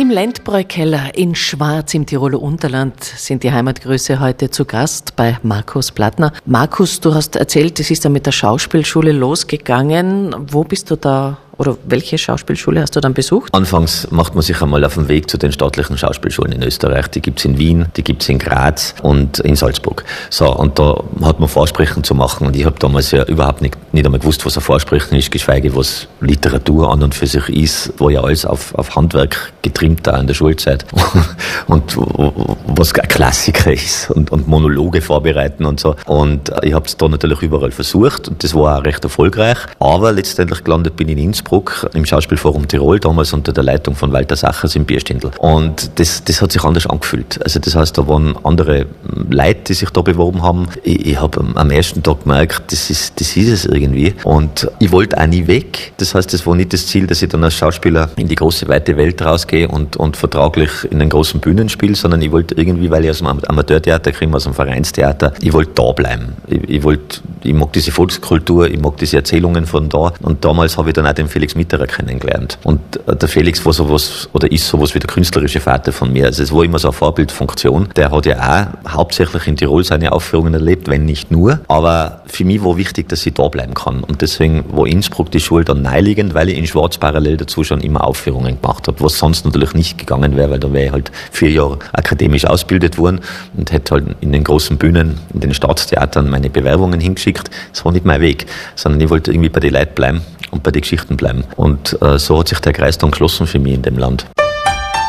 Im Lendbräu-Keller in Schwarz im Tiroler Unterland sind die Heimatgröße heute zu Gast bei Markus Plattner. Markus, du hast erzählt, es ist dann mit der Schauspielschule losgegangen. Wo bist du da oder welche Schauspielschule hast du dann besucht? Anfangs macht man sich einmal auf den Weg zu den staatlichen Schauspielschulen in Österreich. Die gibt's in Wien, die gibt's in Graz und in Salzburg. So, und da hat man Vorsprechen zu machen und ich habe damals ja überhaupt nicht einmal gewusst, was ein Vorsprechen ist, geschweige was Literatur an und für sich ist, wo ja alles auf Handwerk getrimmt da in der Schulzeit und was ein Klassiker ist und Monologe vorbereiten und so. Und ich habe es da natürlich überall versucht und das war auch recht erfolgreich, aber letztendlich gelandet bin ich in Innsbruck im Schauspielforum Tirol, damals unter der Leitung von Walter Sachers im Bierstindl. Und das hat sich anders angefühlt. Also das heißt, da waren andere Leute, die sich da beworben haben. Ich habe am ersten Tag gemerkt, das ist es irgendwie. Und ich wollte auch nie weg. Das heißt, das war nicht das Ziel, dass ich dann als Schauspieler in die große, weite Welt rausgehe und vertraglich in den großen Bühnen spiele, sondern ich wollte irgendwie, weil ich aus dem Amateurtheater komme, aus dem Vereinstheater, ich wollte da bleiben. Ich mag diese Volkskultur, ich mag diese Erzählungen von da. Und damals habe ich dann auch den Felix Mitterer kennengelernt. Und der Felix war sowas, oder ist sowas wie der künstlerische Vater von mir. Also es war immer so eine Vorbildfunktion. Der hat ja auch hauptsächlich in Tirol seine Aufführungen erlebt, wenn nicht nur. Aber für mich war wichtig, dass ich da bleiben kann. Und deswegen war Innsbruck die Schule dann naheliegend, weil ich in Schwarz parallel dazu schon immer Aufführungen gemacht habe, was sonst natürlich nicht gegangen wäre, weil da wäre ich halt 4 Jahre akademisch ausgebildet worden und hätte halt in den großen Bühnen, in den Staatstheatern meine Bewerbungen hingeschickt. Das war nicht mein Weg, sondern ich wollte irgendwie bei den Leuten bleiben und bei den Geschichten bleiben. Und so hat sich der Kreis dann geschlossen für mich in dem Land.